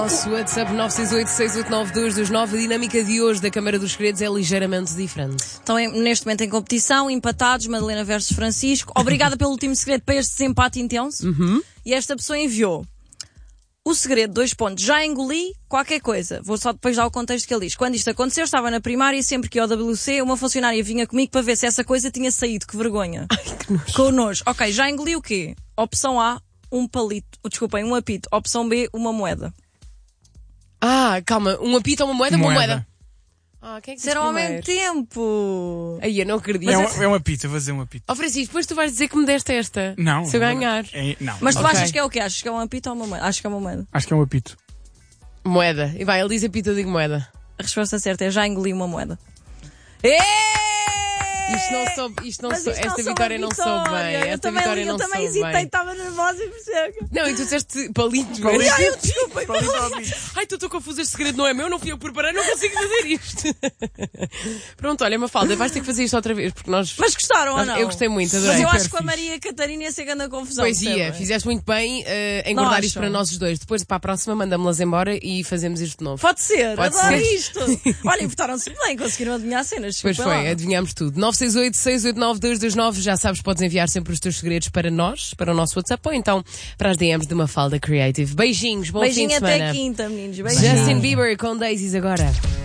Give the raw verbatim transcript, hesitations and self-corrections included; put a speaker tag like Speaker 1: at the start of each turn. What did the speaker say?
Speaker 1: Nosso WhatsApp nove seis oito, seis oito nove, dois dois nove. A dinâmica de hoje da Câmara dos Segredos é ligeiramente diferente.
Speaker 2: Estão em- neste momento em competição, empatados, Madalena versus Francisco. Obrigada pelo último segredo para este desempate intenso.
Speaker 1: Uhum.
Speaker 2: E esta pessoa enviou o segredo, dois pontos. Já engoli qualquer coisa. Vou só depois dar o contexto que ele diz. Quando isto aconteceu, estava na primária e sempre que ia ao W C, uma funcionária vinha comigo para ver se essa coisa tinha saído. Que vergonha.
Speaker 1: Ai, que nojo.
Speaker 2: Com nojo. Ok, já engoli o quê? Opção A, um palito. Desculpem, um apito. Opção B, uma moeda.
Speaker 1: Ah, calma. Um apito ou uma moeda? Uma
Speaker 3: Moeda.
Speaker 1: moeda. Ah, quem é que disse
Speaker 2: Será ao
Speaker 1: primeiro?
Speaker 2: mesmo tempo.
Speaker 1: Aí, eu não acredito.
Speaker 3: É um, é um apito, eu vou dizer um apito.
Speaker 1: Ó Francisco, depois tu vais dizer que me deste esta.
Speaker 3: Não.
Speaker 1: Se eu
Speaker 3: não,
Speaker 1: ganhar.
Speaker 3: É, não.
Speaker 2: Mas tu
Speaker 1: Ok.
Speaker 2: achas que é o quê? Achas que é um apito ou uma moeda? Acho que é uma moeda.
Speaker 3: Acho que é um apito.
Speaker 1: Moeda. E vai, ele diz apito, eu digo moeda.
Speaker 2: A resposta certa é já engoli uma moeda. Êêêê!
Speaker 1: Isto não soube, isto não
Speaker 2: Mas
Speaker 1: soube,
Speaker 2: isto não
Speaker 1: esta
Speaker 2: soube
Speaker 1: vitória
Speaker 2: a
Speaker 1: não soube bem.
Speaker 2: Eu
Speaker 1: Esta
Speaker 2: também,
Speaker 1: vitória
Speaker 2: eu
Speaker 1: não
Speaker 2: também
Speaker 1: soube
Speaker 2: hesitei,
Speaker 1: bem.
Speaker 2: estava nervosa e percebo.
Speaker 1: Não, e tu disseste palitos.
Speaker 3: Palito.
Speaker 1: mas-
Speaker 2: Ai, eu desculpa.
Speaker 3: Palito ou apito?
Speaker 1: Ai, tu estou confusa, este segredo não é meu, não fui eu que preparei, não consigo fazer isto. Pronto, olha, Mafalda, vais ter que fazer isto outra vez, porque nós...
Speaker 2: Mas gostaram ou
Speaker 1: nós-
Speaker 2: não?
Speaker 1: Eu gostei muito, adorei.
Speaker 2: Mas eu
Speaker 3: Super
Speaker 2: acho que com a
Speaker 3: fixe.
Speaker 2: Maria Catarina ia ser grande confusão.
Speaker 1: Pois ia,
Speaker 2: percebem?
Speaker 1: fizeste muito bem uh, em
Speaker 2: Não
Speaker 1: guardar isto
Speaker 2: acham?
Speaker 1: para nós os dois. Depois, para a próxima, mandamos-las embora e fazemos isto de novo.
Speaker 2: Pode ser,
Speaker 1: Pode
Speaker 2: adoro
Speaker 1: ser.
Speaker 2: isto. Olha, votaram-se bem, conseguiram adivinhar cenas.
Speaker 1: Pois
Speaker 2: desculpa
Speaker 1: foi,
Speaker 2: lá.
Speaker 1: adivinhámos tudo. nove seis oito, seis oito nove, dois dois nove. Já sabes, podes enviar sempre os teus segredos para nós, para o nosso WhatsApp, ou então para as D Ms de Mafalda Creative. Beijinhos, bom
Speaker 2: Beijinho
Speaker 1: fim de semana.
Speaker 2: até quinta, meninos. Beijinhos.
Speaker 1: Justin Bieber com Daisies agora.